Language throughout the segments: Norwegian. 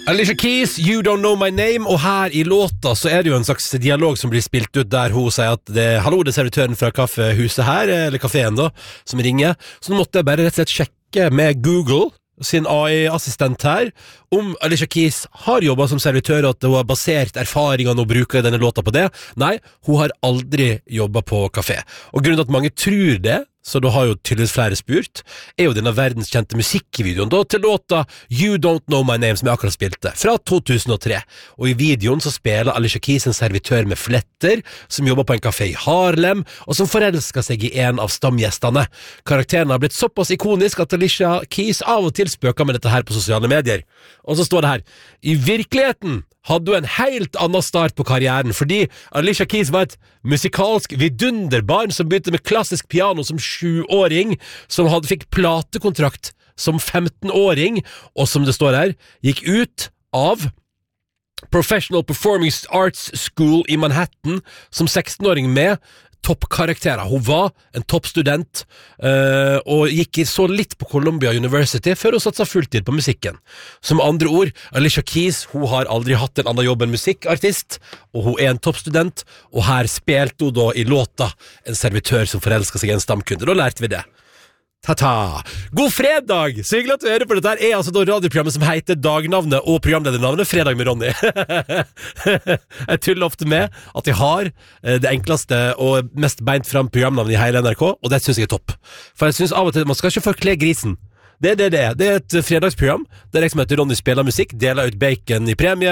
Alicia Keys, You Don't Know My Name. Og her I låta så det jo en slags dialog som blir spilt ut, der hun sier at hallo, det servitøren fra kaffehuset her, eller kaféen da, som ringer. Så nå måtte jeg bare rett og slett sjekke med Google sin AI-assistent her om Alicia Keys har jobbet som servitør, og at hun har basert erfaringene og bruker denne låta på det. Nei, hun har aldri jobbet på kafé. Og grunnen til at mange tror det, så da har jo tydeligvis flere spurt, jo denne verdenskjente musikkvideoen da, til låta You Don't Know My Name, som jeg akkurat spilte, fra 2003. Og I videoen så spiller Alicia Keys en servitør med fletter, som jobber på en kafé I Harlem, og som forelsker seg I en av stamgjestene. Karakteren har blitt såpass ikonisk at Alicia Keys av og til spøker med dette her på sosiale medier. Og så står det her, I virkeligheten hadde hun en helt annen start på karrieren, fordi Alicia Keys var et musikalsk vidunderbarn som begynte med klassisk piano som 7-åring, som fikk platekontrakt som 15-åring, og som det står her, gikk ut av Professional Performing Arts School I Manhattan som 16-åring med toppkarakterer. Hun var en toppstudent og gikk så litt på Columbia University før hun satte seg fulltid på musikken. Som andre ord, Alicia Keys, hun har aldri hatt en annen jobb enn musikkartist, og hun en toppstudent, og her spilte hun da I låta en servitør som forelsker seg I en stamkunde. Da lærte vi det. Ta-ta! God fredag! Så hyggelig at du hører på dette her altså da radioprogrammet som heter Dagnavnet og programledernavnet Fredag med Ronny. Jeg tuller ofte med at jeg har det enkleste og mest beint fram programnavnet I hele NRK, og det synes jeg topp. For jeg synes av og til man skal ikke forkle grisen. Det et fredagsprogram der jeg som heter Ronny spiller musikk, deler ut bacon I premie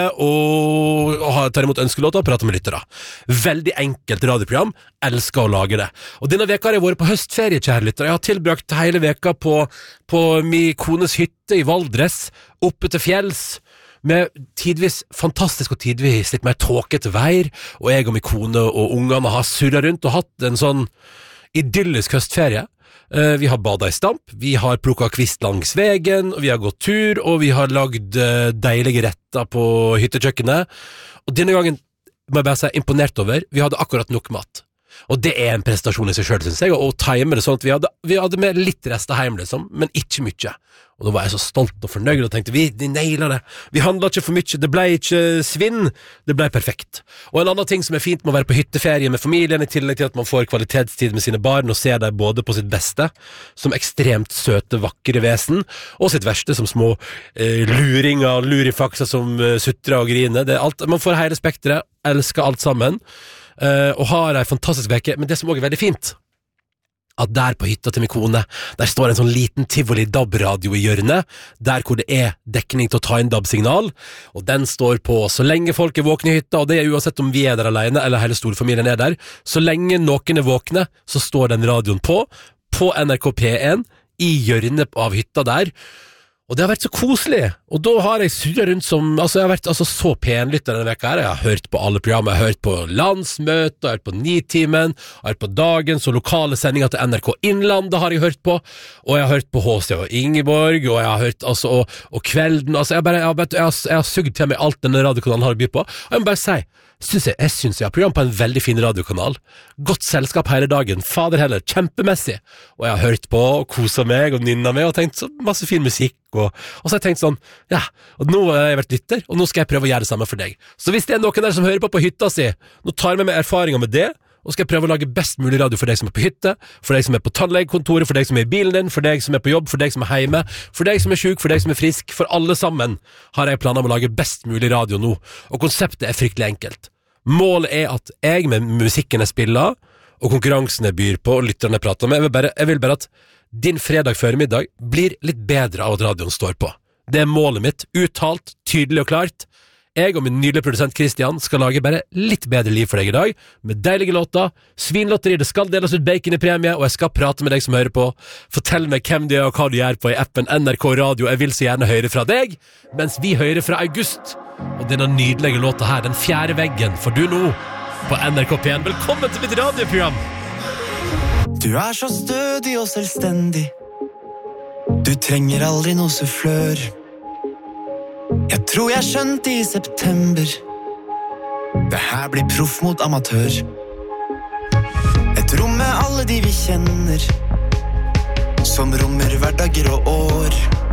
og tar imot ønskelåter og prater med lyttere. Veldig enkelt radioprogram, elsker å lage det. Og denne veka har jeg vært på høstferie, kjære lyttere. Jeg har tilbrakt hele veka på min kones hytte I Valdres, oppe til fjells, med tidvis fantastisk og tidvis litt mer tåkete veier, og jeg og min kone og ungene har surret rundt og hatt en sånn idyllisk høstferie. Vi har badet I stamp, vi har plukket kvist langs vegen, og vi har gått tur, og vi har lagd deilige retter på hyttekjøkkenet. Og denne gangen må jeg bare si imponert over, vi hadde akkurat nok mat. Og det en prestasjon I seg selv, synes jeg, og time det sånn at vi hadde med litt rester hjemme, liksom, men ikke mye. Og da var jeg så stolt og fornøyd og tenkte, vi nailer det. Vi handlet ikke for mye, det ble ikke svinn, det ble perfekt. Og en annen ting som fint med å være på hytteferie med familien, I tillegg til at man får kvalitetstid med sine barn og ser dem både på sitt beste, som ekstremt søte, vakre vesen, og sitt verste som små luringer, lurifakser som sutrer og griner. Det alt, man får hele spektret, elsker alt sammen, og har en fantastisk veke, men det som også veldig fint, at der på hytta til min kone, der står en sånn liten Tivoli DAB-radio I hjørnet, der hvor det dekning til å ta inn DAB-signal, og den står på så lenge folk våkne I hytta, og det uansett om vi der alene, eller hele storfamilien der, så lenge noen våkne, så står den radioen på NRK P1, I hjørnet av hytta der, og det har vært så koselig, og da har jeg surret rundt som, jeg har vært så penlytter denne veka her, jeg har hørt på alle programmer, jeg har hørt på Landsmøte, jeg har hørt på Nitimen, jeg har hørt på Dagens og lokale sendinger til NRK Innlandet har jeg hørt på, og jeg har hørt på HC og Ingeborg, og jeg har hørt, og Kvelden, jeg har sugd til meg alt denne radiokanalen har å by på, og jeg må bare si, jeg synes jeg har program på en veldig fin radiokanal, godt selskap hele dagen, fader heller, kjempemessig, og jeg har hørt på og koset meg og nynnet meg og tenkt så masse fin musikk, og så har jeg tenkt sånn, ja, og nå har jeg vært lytter, og nå skal jeg prøve å gjøre det samme for deg. Så hvis det noen der som hører på hytta si, nå tar jeg med meg erfaringer med det, og skal jeg prøve å lage best mulig radio for deg som på hytte, for deg som på tannlegekontoret, for deg som I bilen din, for deg som på jobb, for deg som hjemme, for deg som syk, for deg som frisk, for alle sammen har jeg planer om å lage best mulig radio nå, og konseptet fryktelig enkelt. Målet at jeg med musikken jeg spiller, og konkurransen jeg byr på, og lytterne jeg prater med, jeg vil bare at din fredag før middag blir litt bedre av at radioen står på. Det målet mitt, uttalt, tydelig og klart. Jeg og min nydelige produsent Christian skal lage bare litt bedre liv for deg I dag, med deilige låter, svinlotteri, det skal deles ut bacon I premie, og jeg skal prate med deg som hører på. Fortell meg hvem du og hva du gjør på I appen NRK Radio, jeg vil så gjerne høre fra deg, mens vi hører fra August. Og denne nydelige låta her, Den fjerde veggen, får du nå på NRK P1. Velkommen til mitt radioprogram! Du så stødig og selvstendig, du trenger aldri noe sufflør. Jeg tror jeg skjønte I september, det her blir proff mot amatør. Et rom med alle de vi kjenner, som rommer hverdager og år.